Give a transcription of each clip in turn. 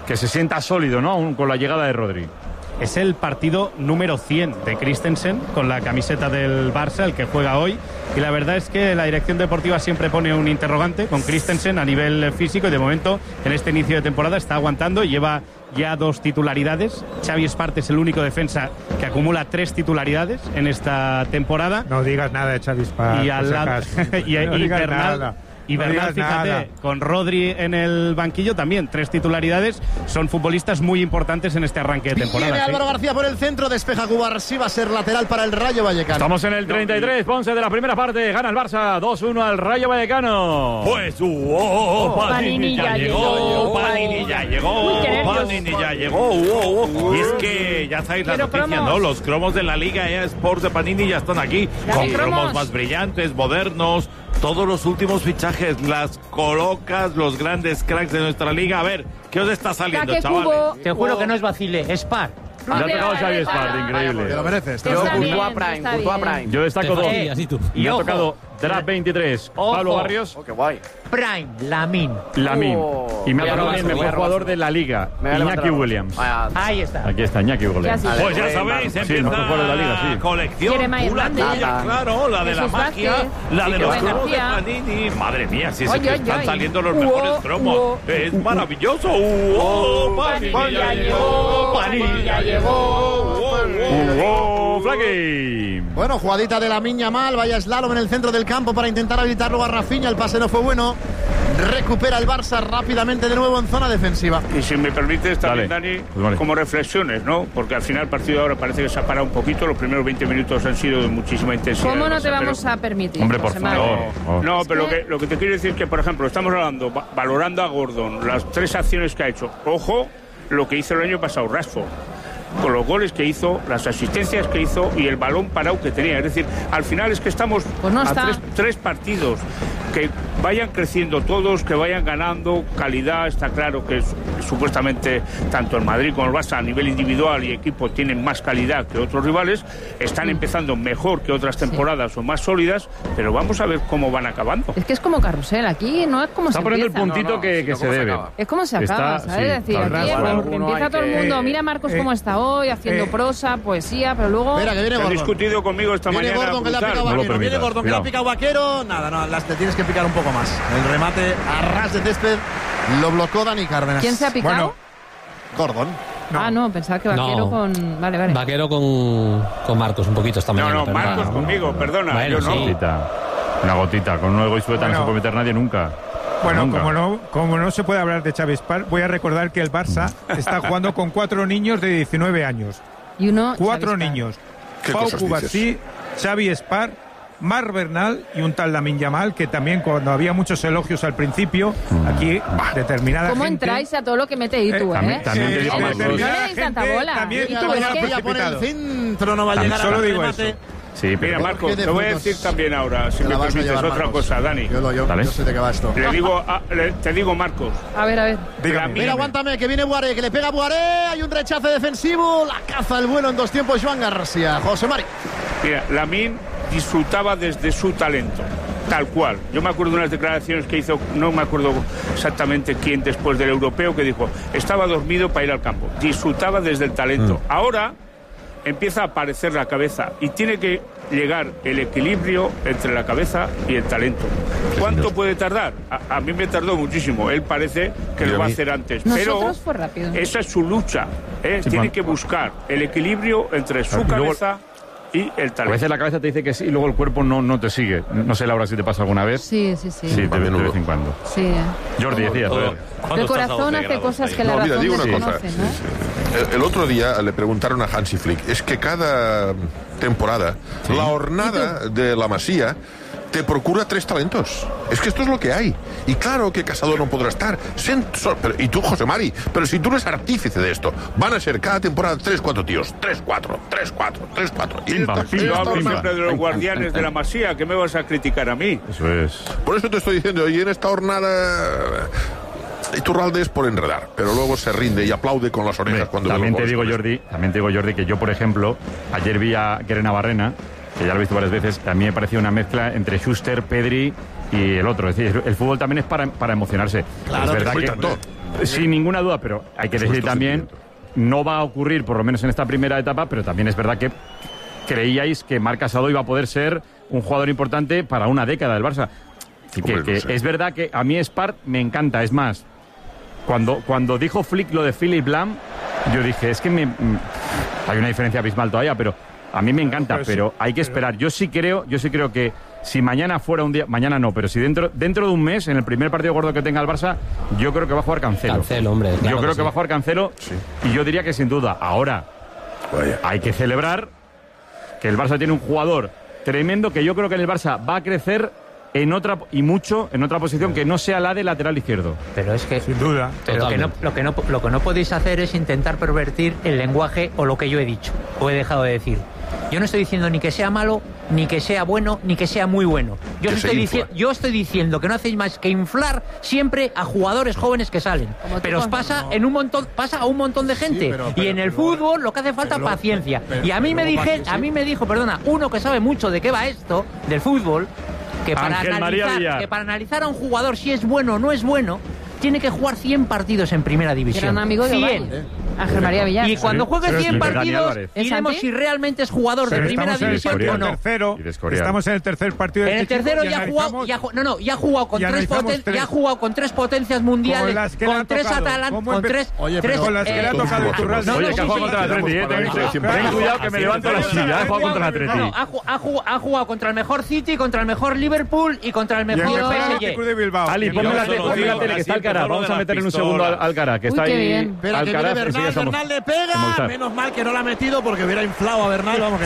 que se sienta sólido, ¿no? Aún con la llegada de Rodri. Es el partido número 100 de Christensen con la camiseta del Barça, el que juega hoy. Y la verdad es que la dirección deportiva siempre pone un interrogante con Christensen a nivel físico y de momento en este inicio de temporada está aguantando y lleva ya 2 titularidades. Xavi Espart es el único defensa que acumula 3 titularidades en esta temporada. No digas nada de Xavi Espart. Y al lado y Bernal. Y Bernal, fíjate, nada. Con Rodri en el banquillo también, 3 titularidades. Son futbolistas muy importantes en este arranque de temporada. Viene Álvaro García por el centro, despeja Cubarsí, va a ser lateral para el Rayo Vallecano. Estamos en el 33, Ponce de la primera parte, gana el Barça 2-1 al Rayo Vallecano. Pues Panini ya llegó, Panini ya llegó, Panini ya llegó. Y es que ya sabéis la noticia, ¿no? Los cromos de la Liga EA Sports de Panini ya están aquí, con cromos más brillantes, modernos. Todos los últimos fichajes, las colocas, los grandes cracks de nuestra liga. A ver, ¿qué os está saliendo, chavales? Te juro que no es vacile, es par. Ya ha tocado Xavi Espart, increíble. Te lo mereces. Courtois Prime. Yo destaco 2. Y me ha ojo. tocado Draft 23, Pablo Barrios. Qué guay. Prime, Lamine. Y me ha tocado el mejor jugador de la liga, Iñaki Williams. Ahí está. Aquí está, Iñaki Williams. Pues ya sabéis, empieza mejor jugador de la liga, sí. colección. La tuya, claro, la de la magia, la de los cromos de Panini. Madre mía, si es que están saliendo los mejores cromos. Es maravilloso. Panini ya llegó, Panini ya llegó. Flaky. Bueno, jugadita de Lamine Yamal, vaya slalom en el centro del campo para intentar habilitar luego a Rafinha, el pase no fue bueno. Recupera el Barça rápidamente de nuevo en zona defensiva. Y si me permites también, Dani, como reflexiones, ¿no? Porque al final el partido ahora parece que se ha parado un poquito. Los primeros 20 minutos han sido de muchísima intensidad. ¿Cómo no te vamos a permitir? Hombre, por favor. No, pero lo que te quiero decir es que, por ejemplo, estamos valorando a Gordon, las 3 acciones que ha hecho. Ojo, lo que hizo el año pasado Rashford, con los goles que hizo, las asistencias que hizo y el balón parado que tenía. Es decir, al final es que estamos a 3 partidos. Que vayan creciendo todos, que vayan ganando calidad. Está claro que supuestamente tanto el Madrid como el Barça a nivel individual y equipo tienen más calidad que otros rivales. Están empezando mejor que otras temporadas o más sólidas, pero vamos a ver cómo van acabando. Es que es como carrusel, aquí no es como está se poniendo empieza. el puntito que se debe. Es como se acaba, ¿sabes? Es decir, aquí empieza todo el mundo. Mira Marcos cómo está hoy, haciendo prosa, poesía, pero luego... Espera, que viene Gordon. Han discutido conmigo esta mañana. Gordon, que le ha picado Vaquero. Viene Gordon, que le ha picado Vaquero. Nada, no, te tienes que picar un poco más. El remate a ras de césped lo blocó Dani Cárdenas. ¿Quién se ha picado? Bueno, Gordon. No, pensaba que Vaquero con... Vale. Vaquero con Marcos un poquito esta mañana. No, Marcos conmigo, perdona. Bueno, yo no. sí. Una gotita, con un ego y sueta no se puede meter nadie nunca. Bueno, nunca. como no se puede hablar de Xavi Espart, voy a recordar que el Barça está jugando con 4 niños de 19 años. Y uno... 4 niños. Pau Cubarsí, Xavi Espart, Marc Bernal y un tal Lamine Yamal, que también cuando había muchos elogios al principio, aquí determinada ¿Cómo gente... entráis a todo lo que mete Itu, También te digo Marcos. No le deis tanta bola. También Itu, Ya pone el centro, no va a llegar solo al digo remate. eso. Sí, Mira, Marcos, te voy a decir también ahora, si me permites, otra cosa, Dani. Yo sé de qué va esto. Te digo, Marcos. A ver. Mira, aguántame, que viene Boaré, que le pega a Boaré, hay un rechace defensivo, la caza el vuelo en 2 tiempos, Joan García. José Mari. Mira, Lamine disfrutaba desde su talento, tal cual. Yo me acuerdo de unas declaraciones que hizo, no me acuerdo exactamente quién, después del europeo, que dijo, estaba dormido para ir al campo. Disfrutaba desde el talento. Ahora empieza a aparecer la cabeza y tiene que llegar el equilibrio entre la cabeza y el talento. ¿Cuánto puede tardar? A mí me tardó muchísimo. Él parece que lo va a hacer antes. Pero fue rápido. Esa es su lucha. Tiene que buscar el equilibrio entre su cabeza y el talento. A veces la cabeza te dice que sí y luego el cuerpo no te sigue. No sé, Laura, si te pasa alguna vez. Sí. Sí, de vez en cuando. Sí. Jordi, decías, El corazón hace cosas que la razón digo una desconoce, cosa. ¿no? El otro día le preguntaron a Hansi Flick, es que cada temporada la jornada de la Masía te procura 3 talentos. Es que esto es lo que hay. Y claro que Casado no podrá estar. Y tú, José Mari, pero si tú eres artífice de esto, van a ser cada temporada 3-4 tíos. 3-4. Yo hablo siempre de los guardianes de la Masía. ¿Qué me vas a criticar a mí? Eso es. Por eso te estoy diciendo, y en esta jornada... Iturralde es por enredar, pero luego se rinde y aplaude con las orejas cuando también te digo, Jordi, que yo, por ejemplo, ayer vi a Kerena Barrena, que ya lo he visto varias veces, a mí me parecía una mezcla entre Schuster, Pedri y el otro. Es decir, el fútbol también es para emocionarse. Claro, es verdad que... Sin ninguna duda, pero hay que decir también, no va a ocurrir, por lo menos en esta primera etapa, pero también es verdad que creíais que Marc Casado iba a poder ser un jugador importante para una década del Barça. Que es verdad que a mí Spar me encanta, es más, cuando dijo Flick lo de Philipp Lahm, yo dije, es que hay una diferencia abismal todavía, pero a mí me encanta, pero hay que esperar. Yo sí creo que si mañana fuera un día, mañana no, pero si dentro de un mes, en el primer partido gordo que tenga el Barça, yo creo que va a jugar Cancelo. Cancelo, hombre. Claro, yo creo que va a jugar Cancelo, y yo diría que sin duda. Ahora, hay que celebrar que el Barça tiene un jugador tremendo, que yo creo que en el Barça va a crecer en otra posición que no sea la de lateral izquierdo. Pero es que sin duda, lo que no podéis hacer es intentar pervertir el lenguaje o lo que yo he dicho o he dejado de decir. Yo no estoy diciendo ni que sea malo, ni que sea bueno, ni que sea muy bueno. Yo estoy diciendo que no hacéis más que inflar siempre a jugadores jóvenes que salen. Pero os pasa a un montón de gente. Y en el fútbol lo que hace falta es paciencia. Y a mí me dijo, uno que sabe mucho de qué va esto, del fútbol, que para analizar a un jugador si es bueno o no es bueno, tiene que jugar 100 partidos en primera división. Gran amigo de 100. Ángel María Villar. Y cuando juegue 100 partidos, diremos si realmente es jugador de primera división o no. Estamos en el tercer partido. En el tercero ya ha jugado con tres potencias mundiales, con tres Atalantas, con tres. Con las que le ha tocado Iturralde. Oye, que ha jugado contra el Atleti. Ten cuidado que me levanto la silla. Ha jugado contra el Atleti. Ha jugado contra el mejor City, contra el mejor Liverpool y contra el mejor PSG. Ali, ponme la tele que está Alcaraz. Vamos a meter en un segundo al Alcaraz, que está ahí. Alcaraz. Bernal le pega, menos mal que no la ha metido porque hubiera inflado a Bernal. Vamos,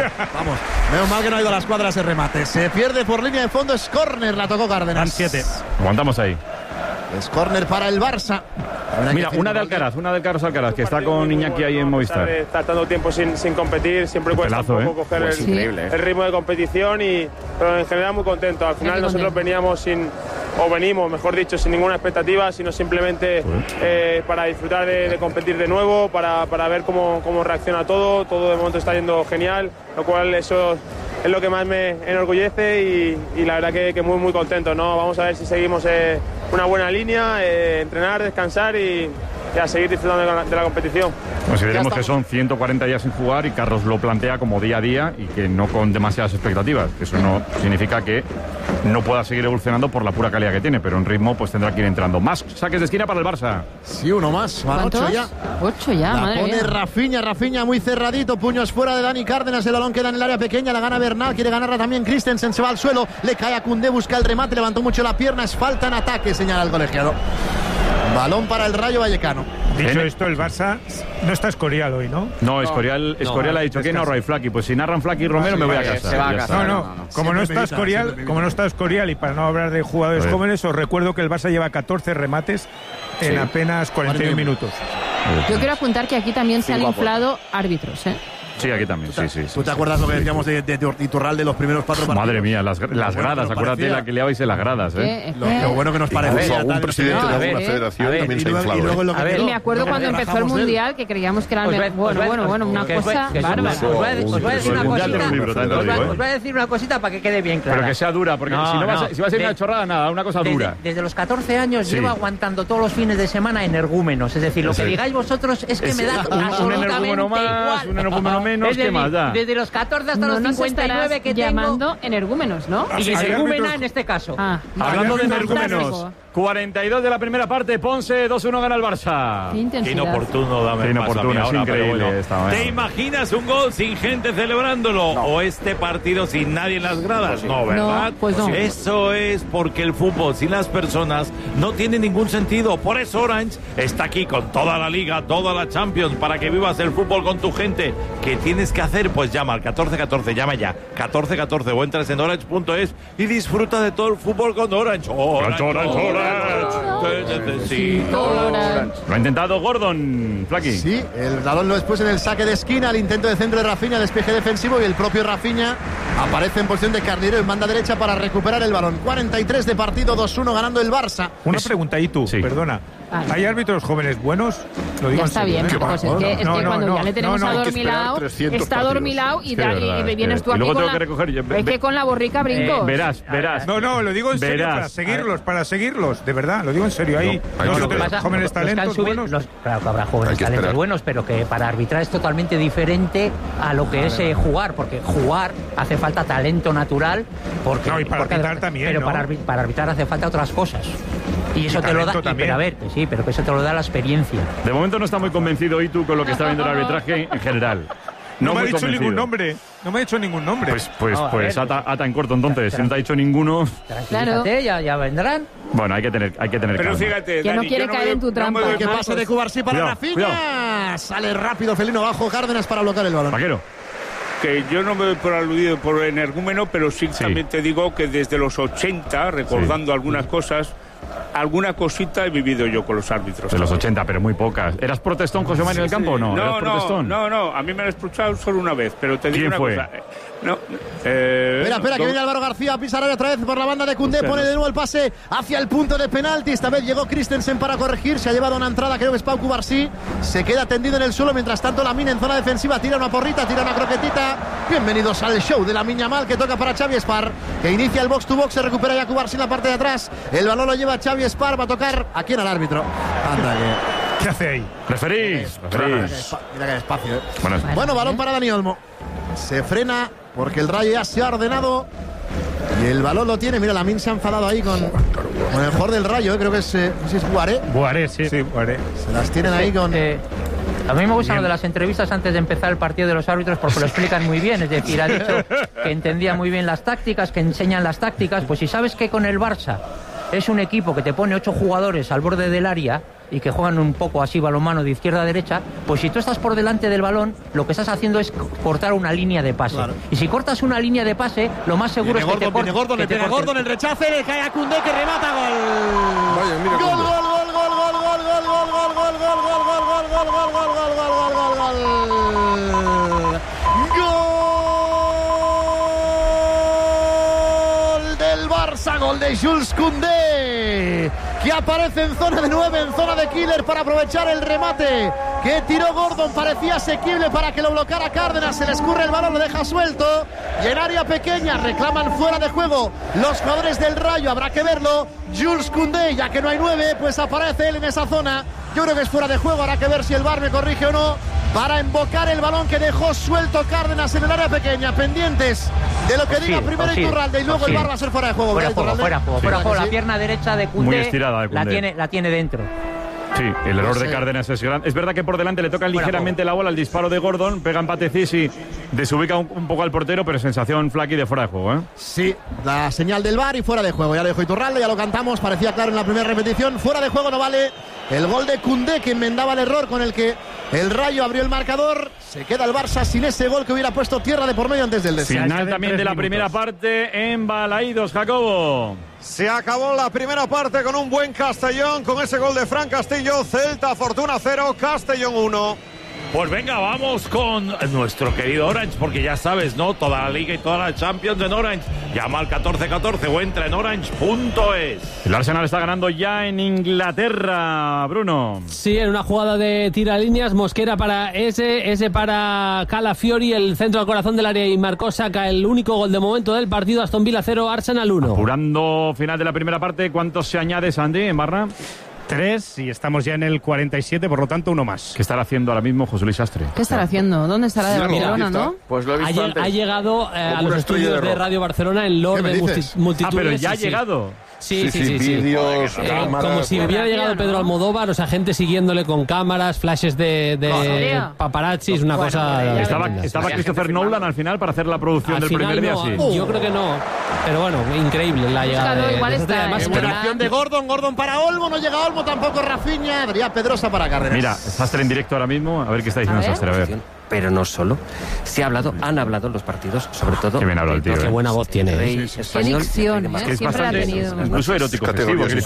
menos mal que no ha ido a la escuadra ese remate. Se pierde por línea de fondo, es córner, la tocó Cárdenas. 7. Aguantamos ahí. Es córner para el Barça. Mira, una de Carlos Alcaraz, que está con Iñaki ahí en Movistar. Está tanto tiempo sin competir, siempre cuesta un poco coger el ritmo de competición, pero en general muy contento. Al final nosotros venimos, mejor dicho, sin ninguna expectativa, sino simplemente para disfrutar de competir de nuevo, para ver cómo reacciona todo. Todo de momento está yendo genial, lo cual eso es lo que más me enorgullece y la verdad que muy muy contento, ¿no? Vamos a ver si seguimos una buena línea, entrenar, descansar y a seguir disfrutando de la competición. Consideremos que son 140 días sin jugar y Carlos lo plantea como día a día y que no con demasiadas expectativas. Eso no significa que no pueda seguir evolucionando por la pura calidad que tiene, pero en ritmo pues tendrá que ir entrando. Más saques de esquina para el Barça. Sí, uno más. Van 8 ya. 8 ya, la madre pone mía. Rafinha muy cerradito, puños fuera de Dani Cárdenas, el balón queda en el área pequeña, la gana Bernal, quiere ganarla también Christensen, se va al suelo, le cae a Koundé, busca el remate, levantó mucho la pierna, es falta en ataque, señala el colegiado. Balón para el Rayo Vallecano. Dicho esto, el Barça no está Escorial hoy, ¿no? No, Escorial ha dicho que no narra Flaky. Pues si narran Flaky y Romero me voy a casa. Se va a casa. No. Como no está Escorial y para no hablar de jugadores jóvenes, os recuerdo que el Barça lleva 14 remates en apenas 41 minutos. Yo quiero apuntar que aquí también se han inflado árbitros, ¿eh? Sí, aquí también, sí. ¿Tú te acuerdas lo que decíamos de Iturralde los primeros 4 partidos? Madre mía, las gradas, acuérdate la que liabais en las gradas, ¿eh? Lo bueno que nos parecía. Algún presidente de alguna federación también se ha inflado. Y me acuerdo cuando empezó el Mundial que creíamos que era el bueno, una cosa bárbara. Os voy a decir una cosita para que quede bien claro. Pero que sea dura, porque si va a ser una chorrada, nada, una cosa dura. Desde los 14 años llevo aguantando todos los fines de semana energúmenos. Es decir, lo que digáis vosotros es que me da absolutamente igual. Un energúmeno menos, ¿qué más da? Desde los 14 hasta los 59 que tengo. Llamando energúmenos, ¿no? Y energúmena en este caso. Hablando de energúmenos. 42 de la primera parte, Ponce, 2-1 gana el Barça. Qué inoportuno, dame inoportuno, es increíble. ¿Te imaginas un gol sin gente celebrándolo? No. ¿O este partido sin nadie en las gradas? No, ¿verdad? No, pues no. Eso es porque el fútbol sin las personas no tiene ningún sentido. Por eso Orange está aquí con toda la Liga, toda la Champions, para que vivas el fútbol con tu gente. ¿Qué tienes que hacer? Pues llama al 1414, llama ya, 1414 o entras en orange.es y disfruta de todo el fútbol con Orange. Orange. Lo ha intentado Gordon, Flaky. Sí, el balón después en el saque de esquina, el intento de centro de Rafinha, despeje defensivo y el propio Rafinha aparece en posición de carrilero en banda derecha para recuperar el balón. 43 de partido, 2-1 ganando el Barça. Una pregunta ahí tú, perdona. ¿Hay árbitros jóvenes buenos? Lo digo ya está bien, Marcos. Es que cuando ya le tenemos a Dormilao, está Dormilao y vienes tú aquí con la borrica brincos. Verás. No, lo digo en serio, para seguirlos, de verdad, lo digo en serio. Ahí jóvenes talentos buenos. Claro que habrá jóvenes talentos buenos, pero que para arbitrar es totalmente diferente a lo que es jugar, porque jugar hace falta talento natural. Y para arbitrar también. Pero para arbitrar hace falta otras cosas. Y eso te lo da. Pero a ver, sí, pero que eso te lo da la experiencia. De momento no está muy convencido Itu con lo que está viendo el arbitraje en general. No me ha dicho ningún nombre. No me ha dicho ningún nombre. Pues ata en corto entonces. Si no te ha dicho ninguno. Claro. Ya vendrán. Bueno, hay que tener Pero calma. Fíjate, que Dani, no quiere caer en tu trampa. Que pase de Cubarsí para Rafinha. Sale rápido Felino bajo Cárdenas para bloquear el balón. Vaquero. Que yo no me doy por aludido por energúmeno, pero sí también te digo que desde los 80, recordando algunas cosas, alguna cosita he vivido yo con los árbitros. De los 80, pero muy pocas. ¿Eras protestón, José María, en el campo o no? No, a mí me han expulsado solo una vez, pero te digo una cosa. Espera, que viene Álvaro García a pisar otra vez por la banda de Koundé, pone de nuevo el pase hacia el punto de penalti. Esta vez llegó Christensen para corregir, se ha llevado una entrada, creo que es Pau Cubarsí, se queda tendido en el suelo, mientras tanto Lamine en zona defensiva tira una porrita, tira una croquetita. Bienvenidos al show de Lamine Yamal, que toca para Xavi Espar, que inicia el box to box, se recupera ya Cubarsí en la parte de atrás, el balón lo lleva Xavi Espar, va a tocar a quién, al árbitro. Anda, ¿qué hace ahí? Referís. Mira qué espacio. Bueno, balón para Dani Olmo, se frena porque el Rayo ya se ha ordenado y el balón lo tiene. Mira, Lamine se ha enfadado ahí con el jugador del Rayo, creo que es, no sé si es Guaré. Guaré, sí, Guaré. Se las tienen ahí con... A mí me gustan lo de las entrevistas antes de empezar el partido de los árbitros porque lo explican muy bien. Es decir, ha dicho que entendía muy bien las tácticas, que enseñan las tácticas. Pues si sabes que con el Barça es un equipo que te pone 8 jugadores al borde del área y que juegan un poco así balonmano de izquierda a derecha, pues si tú estás por delante del balón, lo que estás haciendo es cortar una línea de pase. Claro. Y si cortas una línea de pase, lo más seguro es que te cortes. Viene Gordon, el rechace, le cae a Koundé, que remata, gol. Vaya, mira, gol. Del Barça, gol de Jules Koundé, que aparece en zona de 9, en zona de killer para aprovechar el remate que tiró Gordon, parecía asequible para que lo bloqueara Cárdenas, se le escurre el balón, lo deja suelto y en área pequeña reclaman fuera de juego los jugadores del Rayo, habrá que verlo. Jules Koundé, ya que no hay 9, pues aparece él en esa zona, yo creo que es fuera de juego, habrá que ver si el VAR me corrige o no, para embocar el balón que dejó suelto Cárdenas en el área pequeña, pendientes de lo que diga primero Iturralde y luego el VAR va a ser fuera de juego. Fuera juego, la pierna derecha de Koundé, muy estirada de Koundé. La tiene dentro. Sí, el error de Cárdenas es grande. Es verdad que por delante le tocan ligeramente la bola al disparo de Gordon, pega empate Cis y desubica un poco al portero, pero sensación Flaky de fuera de juego, ¿eh? Sí, la señal del VAR y fuera de juego. Ya lo dijo Iturralde, ya lo cantamos, parecía claro en la primera repetición. Fuera de juego no vale el gol de Koundé, que enmendaba el error con el que el Rayo abrió el marcador. Se queda el Barça sin ese gol que hubiera puesto tierra de por medio antes del descanso. Final también de la primera parte en Balaídos, Jacobo. Se acabó la primera parte con un buen Castellón, con ese gol de Fran Castillo. Celta, Fortuna 0, Castellón 1. Pues venga, vamos con nuestro querido Orange, porque ya sabes, ¿no? Toda la Liga y toda la Champions en Orange. Llama al 1414 o entra en orange.es. El Arsenal está ganando ya en Inglaterra, Bruno. Sí, en una jugada de tiralíneas, Mosquera para ese para Calafiori, el centro al corazón del área, y marcó Saka el único gol de momento del partido. Aston Villa 0, Arsenal 1. Apurando final de la primera parte, ¿cuántos se añade, Sandy, en Barra? 3 y estamos ya en el 47, por lo tanto 1 más. ¿Qué estará haciendo ahora mismo José Luis Astre? ¿Qué estará haciendo? ¿Dónde estará de Barcelona, no? Pues lo he visto antes. Ha llegado a los estudios de Radio Barcelona en Lord de Multitudes. Ah, pero ya ha llegado. Sí. Vídeos, cámaras, como si hubiera llegado Pedro Almodóvar, o sea, gente siguiéndole con cámaras, flashes de paparazzis, una cosa... ¿Estaba Christopher Nolan al final para hacer la producción del primer día? Sí. Yo creo que no, pero bueno, increíble la llegada. Igual está. Además, buena acción de Gordon para Olmo, no llega Olmo, tampoco Rafinha, Adrián Pedrosa para Cárdenas. Mira, Sastre en directo ahora mismo, a ver qué está diciendo Sastre, a ver. Pero no solo. Han hablado los partidos, sobre todo. Qué bien habla el tío. Qué buena voz tiene. Rey español. Es siempre ha tenido. Incluso erótico. A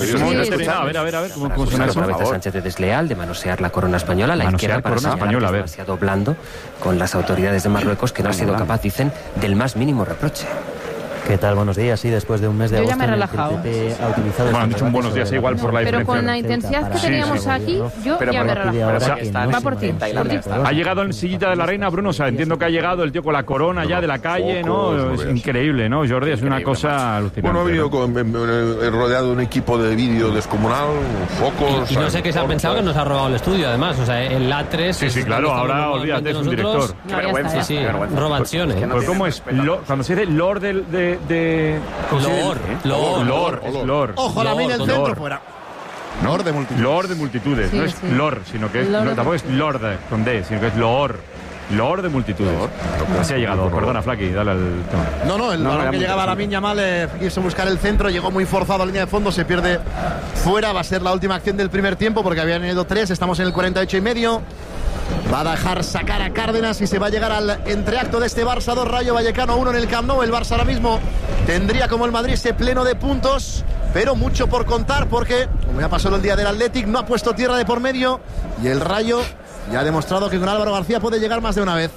ver, ¿cómo suena eso? A Sánchez de desleal, de manosear la corona española, la izquierda para señalar que es demasiado blando con las autoridades de Marruecos, que no ha sido capaz, dicen, del más mínimo reproche. ¿Qué tal? Buenos días. Sí, después de un mes de agosto. Yo ya me he relajado. Bueno, han dicho un buenos días igual por la diferencia. Pero con la intensidad que teníamos aquí, yo ya me he relajado. Va por ti. Ha llegado en sillita de la reina, Bruno. O sea, entiendo que ha llegado el tío con la corona ya de la calle, ¿no? Es increíble, ¿no, Jordi? Es una cosa alucinante. Bueno, ha venido rodeado de un equipo de vídeo descomunal, focos. Y no sé qué se ha pensado que nos ha robado el estudio, además. O sea, el A3. Sí, claro, ahora olvídate, es un director. Qué vergüenza. Sí, roba acciones. Pues, ¿cómo es? Cuando se dice Lord Lord. Ojo, la mina el centro fuera. Lord de multitudes. Lord de multitudes. Sí, no es Lord, sino que es. Tampoco es Lord con D, sino que es Lord. Lord de multitudes. Así ha llegado. Perdona, Flaky, dale al tema. No, el balón que llegaba a Lamine Yamal quiso buscar el centro, llegó muy forzado a línea de fondo, se pierde fuera. Va a ser la última acción del primer tiempo porque habían ido 3, estamos en el 48 y medio. Va a dejar sacar a Cárdenas y se va a llegar al entreacto de este Barça 2, Rayo Vallecano 1 en el Camp Nou. El Barça ahora mismo tendría, como el Madrid, ese pleno de puntos, pero mucho por contar porque, como ya pasó el día del Athletic, no ha puesto tierra de por medio y el Rayo ya ha demostrado que con Álvaro García puede llegar más de una vez.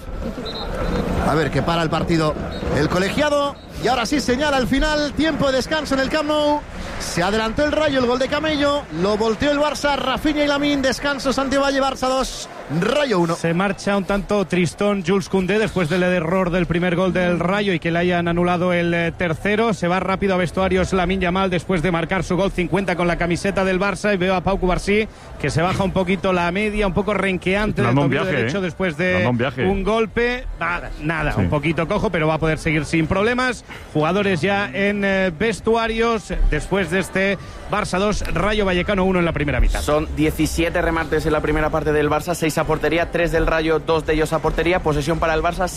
A ver qué para el partido el colegiado. Y ahora sí señala al final, tiempo de descanso en el Camp Nou. Se adelantó el Rayo, el gol de Camello. Lo volteó el Barça, Rafinha y Lamine. Descanso, Santivalle, Barça 2, Rayo 1. Se marcha un tanto tristón Jules Koundé después del error del primer gol del Rayo y que le hayan anulado el tercero. Se va rápido a vestuarios Lamine Yamal después de marcar su gol 50 con la camiseta del Barça. Y veo a Pau Cubarsí que se baja un poquito la media, un poco renqueante del tobillo derecho después de un golpe. Nada, un poquito cojo, pero va a poder seguir sin problemas. Jugadores ya en vestuarios después de este Barça 2, Rayo Vallecano 1 en la primera mitad. Son 17 remates en la primera parte del Barça, 6 a portería, 3 del Rayo, 2 de ellos a portería. Posesión para el Barça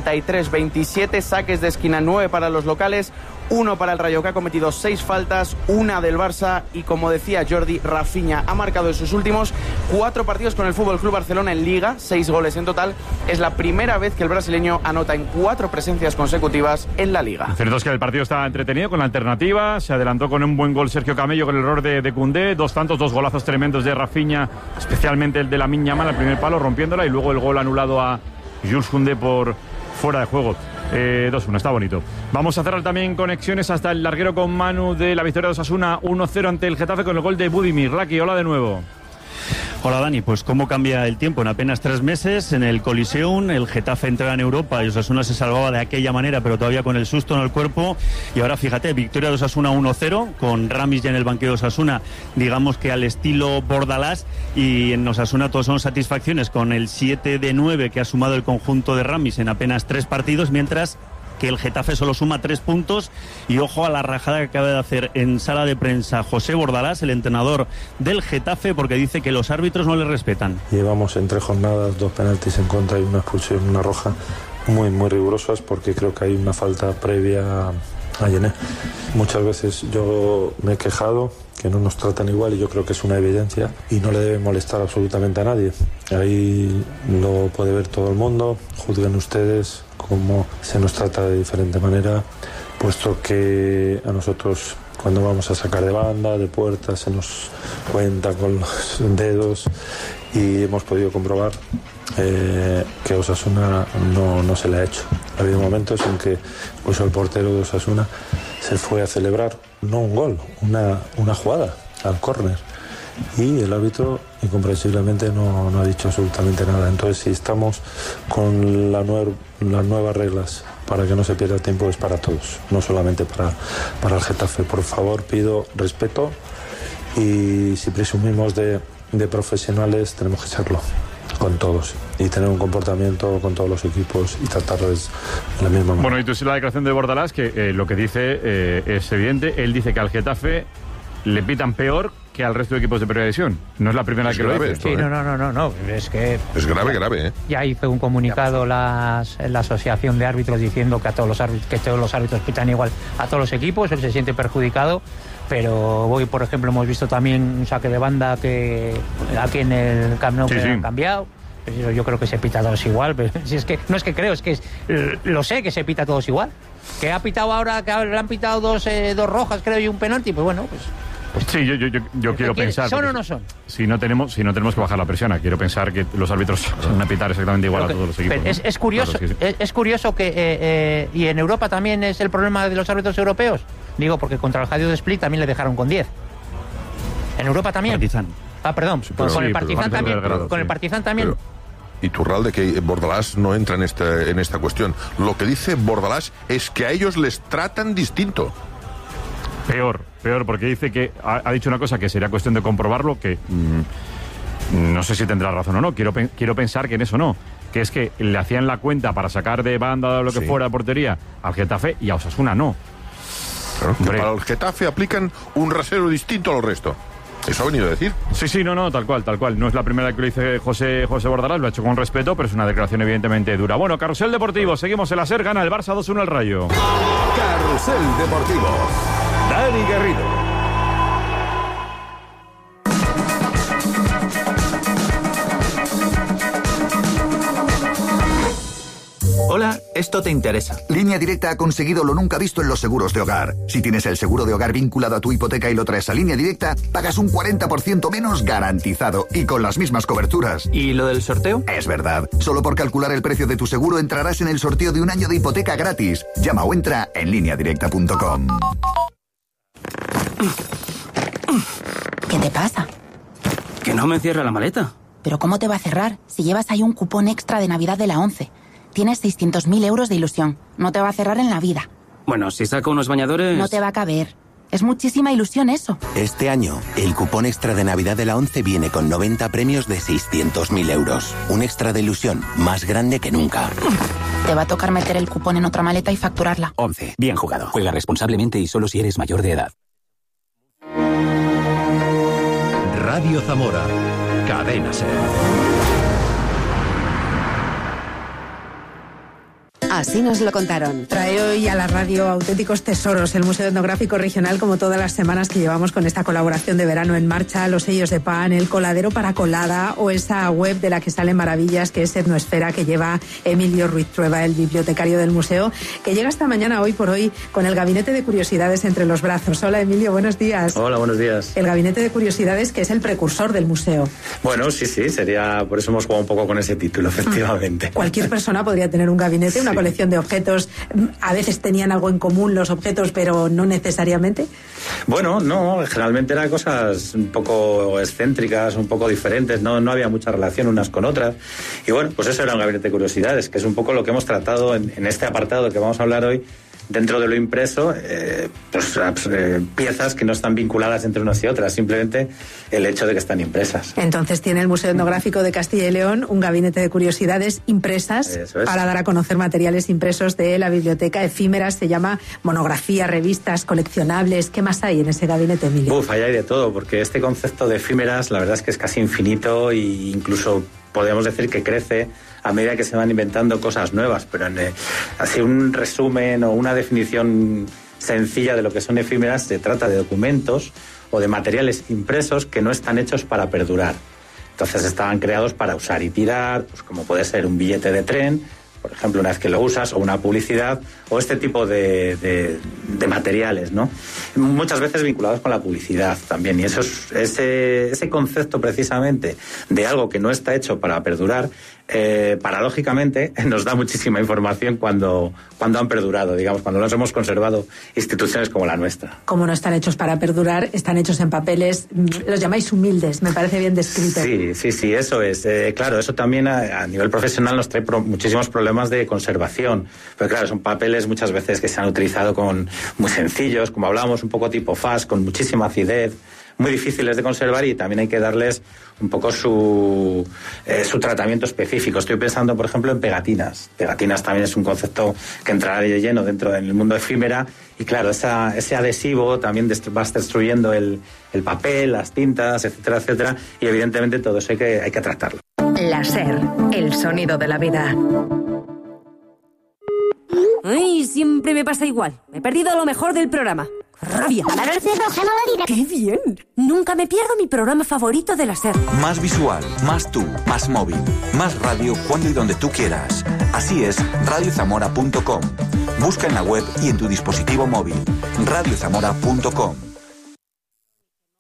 73-27, saques de esquina 9 para los locales, 1 para el Rayo, que ha cometido 6 faltas, 1 del Barça. Y como decía Jordi, Rafinha ha marcado en sus últimos 4 partidos con el FC Barcelona en Liga, 6 goles en total. Es la primera vez que el brasileño anota en 4 presencias consecutivas en la Liga. Lo cierto es que el partido estaba entretenido con la alternativa. Se adelantó con un buen gol Sergio Camello con el error de Koundé. 2 tantos, 2 golazos tremendos de Rafinha, especialmente el de Lamine Yamal al primer palo, rompiéndola, y luego el gol anulado a Jules Koundé por fuera de juego. 2-1, está bonito. Vamos a cerrar también conexiones hasta el larguero con Manu de la victoria de Osasuna 1-0 ante el Getafe con el gol de Budimir. Laki, hola de nuevo. Hola Dani, pues cómo cambia el tiempo. En apenas 3 meses en el Coliseum el Getafe entraba en Europa y Osasuna se salvaba de aquella manera, pero todavía con el susto en el cuerpo. Y ahora fíjate, victoria de Osasuna 1-0 con Ramis ya en el banquillo de Osasuna, digamos que al estilo Bordalás, y en Osasuna todos son satisfacciones con el 7 de 9 que ha sumado el conjunto de Ramis en apenas 3 partidos, mientras que el Getafe solo suma 3 puntos. Y ojo a la rajada que acaba de hacer en sala de prensa José Bordalás, el entrenador del Getafe, porque dice que los árbitros no le respetan. Llevamos en 3 jornadas 2 penaltis en contra y una expulsión, una roja, muy rigurosas, porque creo que hay una falta previa a Yené. Muchas veces yo me he quejado que no nos tratan igual y yo creo que es una evidencia y no le debe molestar absolutamente a nadie. Ahí lo puede ver todo el mundo, juzguen ustedes cómo se nos trata de diferente manera, puesto que a nosotros cuando vamos a sacar de banda, de puerta, se nos cuenta con los dedos y hemos podido comprobar que Osasuna no se le ha hecho. Ha habido momentos en que incluso el portero de Osasuna se fue a celebrar, no un gol, una jugada al córner, y el árbitro incomprensiblemente no ha dicho absolutamente nada. Entonces, si estamos con las nuevas reglas para que no se pierda tiempo, es para todos, no solamente para el Getafe. Por favor, pido respeto, y si presumimos de profesionales, tenemos que serlo con todos y tener un comportamiento con todos los equipos y tratarles de la misma manera. Bueno, y tú sí, la declaración de Bordalás, que lo que dice es evidente. Él dice que al Getafe le pitan peor que al resto de equipos de primera división. No es la primera vez que lo dice. Esto, sí, no. Es que es grave, ¿eh? Ya hizo un comunicado la asociación de árbitros diciendo que todos los árbitros pitan igual a todos los equipos. Él se siente perjudicado. Pero hoy, por ejemplo, hemos visto también un saque de banda que aquí en el Camp Nou han cambiado. Yo creo que se pita a todos igual. Pero si es que no es que creo, es que lo sé que se pita a todos igual. Que ha pitado ahora, que le han pitado dos rojas, creo, y un penalti. Pues bueno, pues Sí, yo quiero pensar. ¿Son o no son? Si no tenemos que bajar la presión, quiero pensar que los árbitros van a pitar exactamente igual a todos los equipos. Es curioso, claro, es curioso que y en Europa también es el problema de los árbitros europeos. Digo, porque contra el Hajduk de Split también le dejaron con 10. En Europa también. Partizan. Perdón, sí, con el Partizan también. Con el Partizan también. Y Turralde, que Bordalás no entra en esta cuestión. Lo que dice Bordalás es que a ellos les tratan distinto. Peor, porque dice que ha dicho una cosa que sería cuestión de comprobarlo, que no sé si tendrá razón o no, quiero pensar que en eso no, que es que le hacían la cuenta para sacar de banda o lo que fuera de portería al Getafe y a Osasuna no. Claro, que para el Getafe aplican un rasero distinto a lo resto. ¿Eso ha venido a decir? Sí, no, tal cual. No es la primera vez que lo dice José Bordalás, lo ha hecho con respeto, pero es una declaración evidentemente dura. Bueno, Carrusel Deportivo, seguimos en la SER, gana el Barça 2-1 al Rayo. Carrusel Deportivo, Dani Garrido. Hola, esto te interesa. Línea Directa ha conseguido lo nunca visto en los seguros de hogar. Si tienes el seguro de hogar vinculado a tu hipoteca y lo traes a Línea Directa, pagas un 40% menos garantizado y con las mismas coberturas. ¿Y lo del sorteo? Es verdad. Solo por calcular el precio de tu seguro entrarás en el sorteo de un año de hipoteca gratis. Llama o entra en lineadirecta.com. ¿Qué te pasa? Que no me cierra la maleta. ¿Pero cómo te va a cerrar si llevas ahí un cupón extra de Navidad de la 11? Tienes 600.000 euros de ilusión. No te va a cerrar en la vida. Bueno, si saco unos bañadores... No te va a caber. Es muchísima ilusión eso. Este año, el cupón extra de Navidad de la 11 viene con 90 premios de 600.000 euros. Un extra de ilusión más grande que nunca. Te va a tocar meter el cupón en otra maleta y facturarla. 11. Bien jugado. Juega responsablemente y solo si eres mayor de edad. Radio Zamora. Cadena SER. Así nos lo contaron. Trae hoy a la radio auténticos tesoros, el Museo Etnográfico Regional, como todas las semanas que llevamos con esta colaboración de verano en marcha, los sellos de pan, el coladero para colada o esa web de la que salen maravillas que es Etnoesfera, que lleva Emilio Ruiz Trueba, el bibliotecario del museo, que llega esta mañana hoy por hoy con el Gabinete de Curiosidades entre los brazos. Hola Emilio, buenos días. Hola, buenos días. El Gabinete de Curiosidades, que es el precursor del museo. Bueno, sí, sería, por eso hemos jugado un poco con ese título, efectivamente. Cualquier persona podría tener un gabinete, una colección de objetos. A veces tenían algo en común los objetos, pero no necesariamente. Bueno, no, generalmente eran cosas un poco excéntricas, un poco diferentes, no había mucha relación unas con otras. Y bueno, pues eso era un gabinete de curiosidades, que es un poco lo que hemos tratado en este apartado que vamos a hablar hoy. Dentro de lo impreso, piezas que no están vinculadas entre unas y otras, simplemente el hecho de que están impresas. Entonces tiene el Museo Etnográfico de Castilla y León un gabinete de curiosidades impresas para dar a conocer materiales impresos de la biblioteca, efímeras, se llama monografía, revistas, coleccionables. ¿Qué más hay en ese gabinete, Emilio? Ahí hay de todo, porque este concepto de efímeras la verdad es que es casi infinito e incluso podemos decir que crece a medida que se van inventando cosas nuevas, pero así un resumen o una definición sencilla de lo que son efímeras, se trata de documentos o de materiales impresos que no están hechos para perdurar. Entonces estaban creados para usar y tirar, pues como puede ser un billete de tren, por ejemplo, una vez que lo usas, o una publicidad, o este tipo de materiales, ¿no? Muchas veces vinculados con la publicidad también. Y eso es, ese concepto precisamente de algo que no está hecho para perdurar, paradójicamente nos da muchísima información cuando han perdurado, digamos, cuando los hemos conservado instituciones como la nuestra. Como no están hechos para perdurar, están hechos en papeles, los llamáis humildes, me parece bien descrito. Sí, eso es. Claro, eso también a nivel profesional nos trae muchísimos problemas de conservación. Pero claro, son papeles muchas veces que se han utilizado muy sencillos, como hablábamos, un poco tipo FAS, con muchísima acidez, muy difíciles de conservar, y también hay que darles un poco su tratamiento específico. Estoy pensando, por ejemplo, en pegatinas. Pegatinas también es un concepto que entrará de lleno dentro del mundo efímera, y claro, ese adhesivo también va destruyendo el papel, las tintas, etcétera, etcétera, y evidentemente todo eso hay que tratarlo. La SER, el sonido de la vida. Ay, siempre me pasa igual. Me he perdido lo mejor del programa. ¡Rabia! ¡Qué bien! Nunca me pierdo mi programa favorito de la SER. Más visual, más tú, más móvil, más radio cuando y donde tú quieras. Así es radiozamora.com. Busca en la web y en tu dispositivo móvil. radiozamora.com.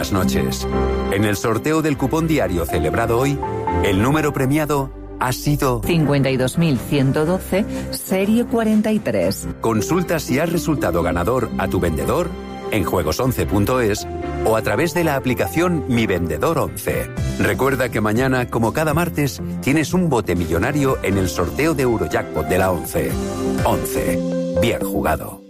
buenas noches. En el sorteo del cupón diario celebrado hoy, el número premiado ha sido 52.112, serie 43. Consulta si has resultado ganador a tu vendedor en juegos11.es o a través de la aplicación Mi Vendedor 11. Recuerda que mañana, como cada martes, tienes un bote millonario en el sorteo de Eurojackpot de la 11. 11. Bien jugado.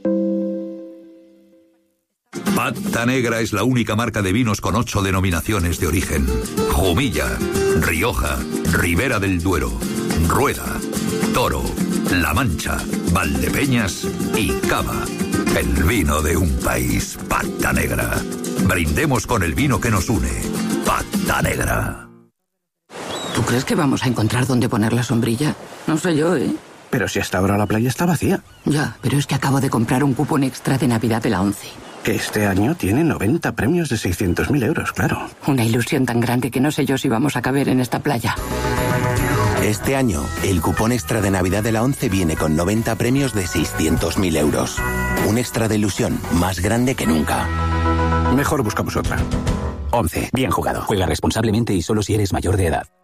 Pata Negra es la única marca de vinos con 8 denominaciones de origen. Jumilla, Rioja, Ribera del Duero, Rueda, Toro, La Mancha, Valdepeñas y Cava. El vino de un país, Pata Negra. Brindemos con el vino que nos une, Pata Negra. ¿Tú crees que vamos a encontrar dónde poner la sombrilla? No sé yo, ¿eh? Pero si hasta ahora la playa está vacía. Ya, pero es que acabo de comprar un cupón extra de Navidad de la 11. Que este año tiene 90 premios de 600.000 euros, claro. Una ilusión tan grande que no sé yo si vamos a caber en esta playa. Este año, el cupón extra de Navidad de la 11 viene con 90 premios de 600.000 euros. Un extra de ilusión más grande que nunca. Mejor buscamos otra. 11. Bien jugado. Juega responsablemente y solo si eres mayor de edad.